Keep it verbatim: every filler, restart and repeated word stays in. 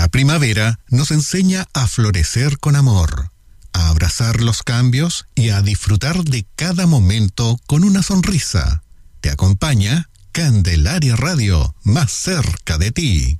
primavera nos enseña a florecer con amor, a abrazar los cambios y a disfrutar de cada momento con una sonrisa. Te acompaña Candelaria Radio, más cerca de ti.